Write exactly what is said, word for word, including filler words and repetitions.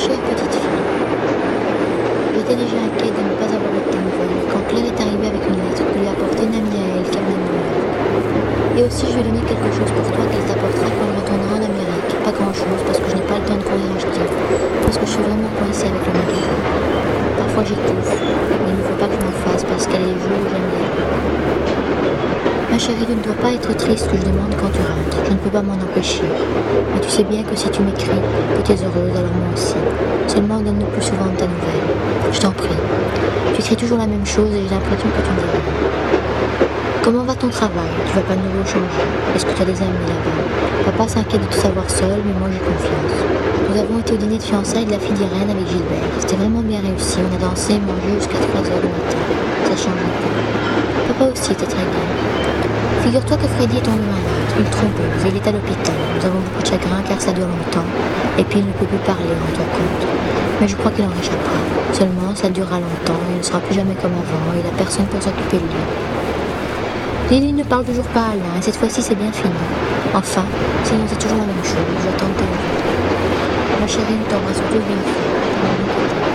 Chère petite fille, j'étais déjà inquiète de ne pas avoir eu de tes nouvelles quand Claire est arrivée avec une lettre que lui a apportée une amie à elle qui venait de New York. Et aussi je lui ai donné quelque chose pour toi qu'elle t'apportera quand elle retournera en Amérique. Pas grand chose parce que je n'ai pas le temps de courir acheter, parce que je suis vraiment coincée avec le magasin. Parfois j'étouffe, mais il ne faut pas que je m'en fasse parce qu'elle est les jours où j'aime bien. Ma chérie, tu ne dois pas être triste que je demande quand tu rentres, je ne peux pas m'en empêcher. Mais tu sais bien que si tu m'écris, que tu es heureuse, alors moi aussi. Seulement donne-nous plus souvent de ta nouvelle. Je t'en prie. Tu écris toujours la même chose et j'ai l'impression que tu ne dis rien. Comment va ton travail? Tu vas pas de nouveau changer? Est-ce que tu as des amis là-bas? Papa s'inquiète de te savoir seul, mais moi j'ai confiance. Nous avons été au dîner de fiançailles de la fille d'Irène avec Gilbert. C'était vraiment bien réussi. On a dansé et mangé jusqu'à trois heures du matin. Ça change un peu. Papa aussi était très bien. Figure-toi que Freddy est tombé malade, une thrombose, et il est à l'hôpital. Nous avons beaucoup de chagrin car ça dure longtemps. Et puis il ne peut plus parler, rends-toi compte. Mais je crois qu'il en échappera. Seulement, ça durera longtemps, il ne sera plus jamais comme avant, et il n'a personne pour s'occuper de lui. Lily ne parle toujours pas Alain, et cette fois-ci c'est bien fini. Enfin, sinon c'est toujours la même chose, j'attends de tes nouvelles. Ma chérie, nous t'embrassons tous bien fort.